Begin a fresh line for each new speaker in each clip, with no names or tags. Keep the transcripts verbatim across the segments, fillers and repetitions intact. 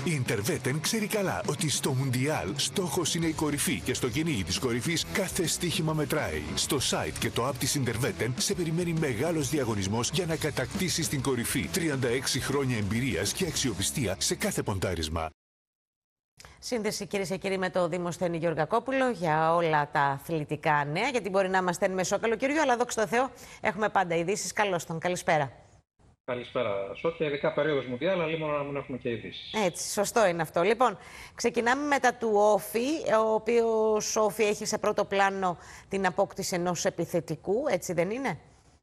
Η Interwetten ξέρει καλά ότι στο Μουντιάλ στόχος είναι η κορυφή και στο κυνήγι της κορυφής κάθε στοίχημα μετράει. Στο site και το app της Interwetten σε περιμένει μεγάλος διαγωνισμός για να κατακτήσεις την κορυφή. τριάντα έξι χρόνια εμπειρίας και αξιοπιστία σε κάθε ποντάρισμα.
Σύνδεση, κυρίες και κύριοι, με το Δημοσθένη Γεωργακόπουλο για όλα τα αθλητικά νέα. Γιατί μπορεί να είμαστε εν μεσό καλοκαιριού, αλλά δόξα τω Θεώ έχουμε πάντα ειδήσεις. Καλώς τον, καλησπέρα.
Καλησπέρα, Σόφια. Ειδικά περίοδος Μουντιάλ, αλλά μόνο να μην έχουμε και ειδήσεις.
Έτσι, σωστό είναι αυτό. Λοιπόν, ξεκινάμε μετά του Όφη, ο οποίος Όφη έχει σε πρώτο πλάνο την απόκτηση ενός επιθετικού, έτσι δεν είναι?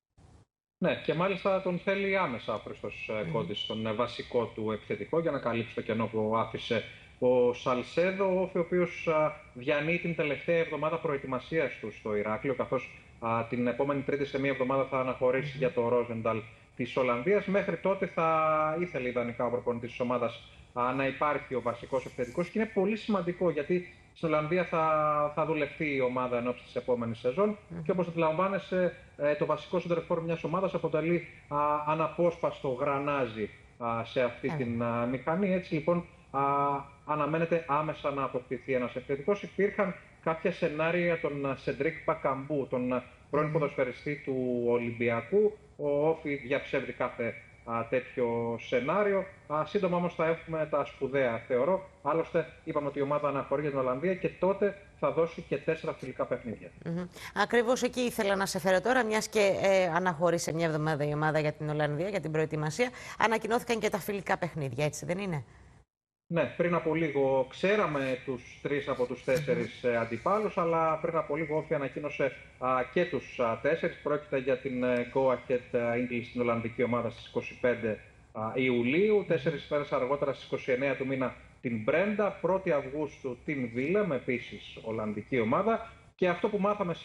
Ναι, και μάλιστα τον θέλει άμεσα προς το Κόντις, τον βασικό του επιθετικό, για να καλύψει το κενό που άφησε ο Σαλσέδο, ο Όφη, ο οποίος διανύει την τελευταία εβδομάδα προετοιμασίας του στο Ηράκλειο, καθώς α, την επόμενη Τρίτη σε μία εβδομάδα θα αναχωρήσει για το Ρόζενταλ της Ολλανδίας. Μέχρι τότε θα ήθελε ιδανικά ο προπονητής της ομάδας α, να υπάρχει ο βασικός επιθετικός, και είναι πολύ σημαντικό γιατί στην Ολλανδία θα, θα δουλευτεί η ομάδα εν ώψη της επόμενης σεζόν. Mm. Και όπως αντιλαμβάνεσαι, ε, το βασικό σεντερφόρ μιας ομάδας αποτελεί α, αναπόσπαστο γρανάζι α, σε αυτή mm. την α, μηχανή. Έτσι λοιπόν α, αναμένεται άμεσα να αποκτηθεί ένας επιθετικός. Υπήρχαν κάποια σενάρια των Σεντρίκ Πακαμπού, τον πρώην ποδοσφαιριστή του Ολυμπιακού. Ο Όφη διαψεύδει κάθε α, τέτοιο σενάριο. Α, σύντομα όμως θα έχουμε τα σπουδαία, θεωρώ. Άλλωστε, είπαμε ότι η ομάδα αναχωρεί για την Ολλανδία και τότε θα δώσει και τέσσερα φιλικά παιχνίδια.
Mm-hmm. Ακριβώς εκεί ήθελα να σε φέρω τώρα, μιας και ε, αναχωρεί μια εβδομάδα η ομάδα για την Ολλανδία, για την προετοιμασία. Ανακοινώθηκαν και τα φιλικά παιχνίδια, έτσι δεν είναι?
Ναι, πριν από λίγο ξέραμε τους τρεις από τους τέσσερις ε, αντιπάλους, αλλά πριν από λίγο Όφη ανακοίνωσε α, και τους α, τέσσερις. Πρόκειται για την ε, Go Ahead English, την Ολλανδική ομάδα, στις είκοσι πέντε α, Ιουλίου. Τέσσερις μέρες αργότερα, στις είκοσι εννέα του μήνα, την Brenda. πρώτη Αυγούστου την Willem, επίσης Ολλανδική ομάδα. Και αυτό που μάθαμε